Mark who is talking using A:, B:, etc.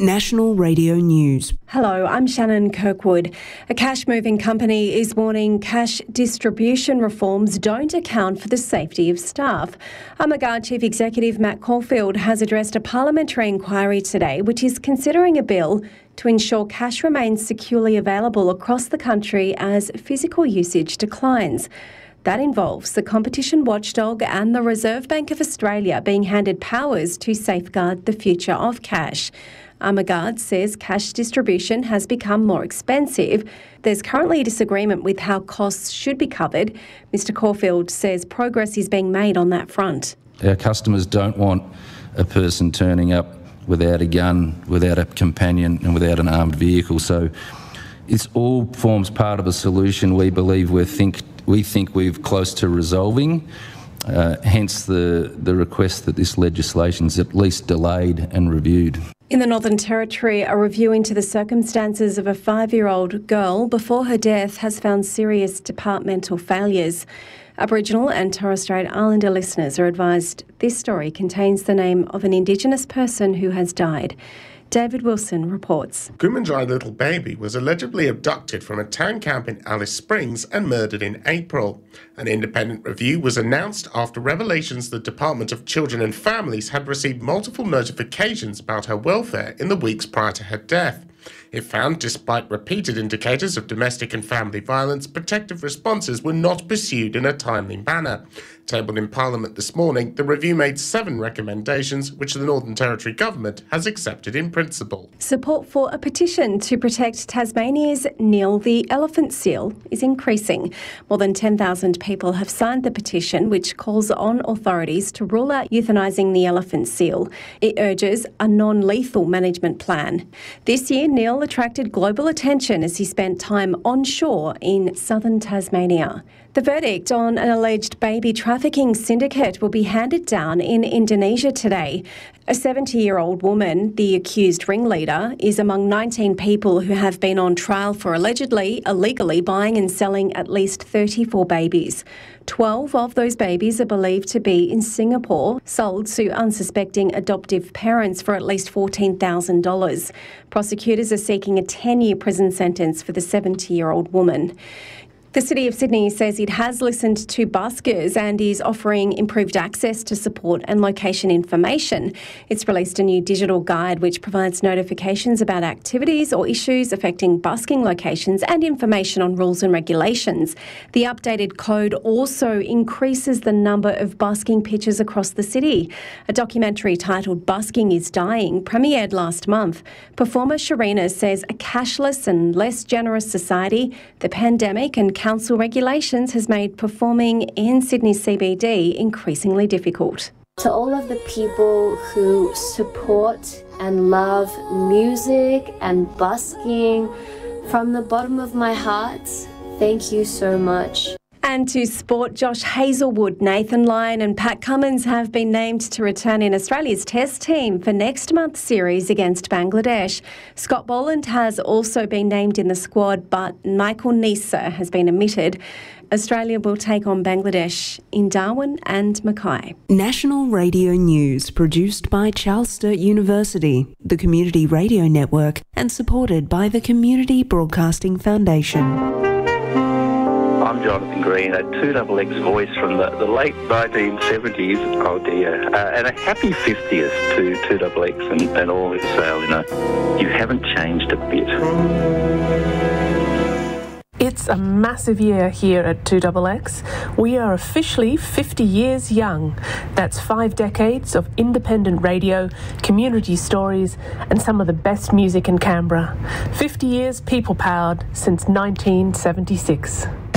A: National Radio News.
B: Hello, I'm Shannon Kirkwood. A cash-moving company is warning cash distribution reforms don't account for the safety of staff. Armaguard Chief Executive Matt Caulfield has addressed a parliamentary inquiry today which is considering a bill to ensure cash remains securely available across the country as physical usage declines. That involves the competition watchdog and the Reserve Bank of Australia being handed powers to safeguard the future of cash. Armaguard says cash distribution has become more expensive. There's currently a disagreement with how costs should be covered. Mr Caulfield says progress is being made on that front.
C: Our customers don't want a person turning up without a gun, without a companion and without an armed vehicle. So it all forms part of a solution we believe we think we're close to resolving. Hence the request that this legislation is at least delayed and reviewed.
B: In the Northern Territory, a review into the circumstances of a 5-year-old girl before her death has found serious departmental failures. Aboriginal and Torres Strait Islander listeners are advised this story contains the name of an Indigenous person who has died. David Wilson reports.
D: Kumanjai Little Baby was allegedly abducted from a town camp in Alice Springs and murdered in April. An independent review was announced after revelations the Department of Children and Families had received multiple notifications about her welfare in the weeks prior to her death. It found, despite repeated indicators of domestic and family violence, protective responses were not pursued in a timely manner. Tabled in Parliament this morning, the review made 7 recommendations which the Northern Territory Government has accepted in principle.
B: Support for a petition to protect Tasmania's Neil the elephant seal is increasing. More than 10,000 people have signed the petition, which calls on authorities to rule out euthanising the elephant seal. It urges a non-lethal management plan. This year, Neil attracted global attention as he spent time onshore in southern Tasmania. The verdict on an alleged baby trafficking syndicate will be handed down in Indonesia today. A 70-year-old woman, the accused ringleader, is among 19 people who have been on trial for allegedly illegally buying and selling at least 34 babies. 12 of those babies are believed to be in Singapore, sold to unsuspecting adoptive parents for at least $14,000. Prosecutors are seeking a 10-year prison sentence for the 70-year-old woman. The City of Sydney says it has listened to buskers and is offering improved access to support and location information. It's released a new digital guide which provides notifications about activities or issues affecting busking locations and information on rules and regulations. The updated code also increases the number of busking pitches across the city. A documentary titled Busking is Dying premiered last month. Performer Sharina says a cashless and less generous society, the pandemic and council regulations has made performing in Sydney CBD increasingly difficult.
E: To all of the people who support and love music and busking, from the bottom of my heart, thank you so much.
B: And to sport, Josh Hazelwood, Nathan Lyon and Pat Cummins have been named to return in Australia's Test team for next month's series against Bangladesh. Scott Boland has also been named in the squad, but Michael Neser has been omitted. Australia will take on Bangladesh in Darwin and Mackay.
A: National Radio News, produced by Charles Sturt University, the Community Radio Network, and supported by the Community Broadcasting Foundation.
F: I'm Jonathan Green, a 2XX voice from the late 1970s. Oh dear. And a happy 50th to 2XX and all who sail, you haven't changed a bit.
G: It's a massive year here at 2XX. We are officially 50 years young. That's 5 decades of independent radio, community stories, and some of the best music in Canberra. 50 years people-powered since 1976.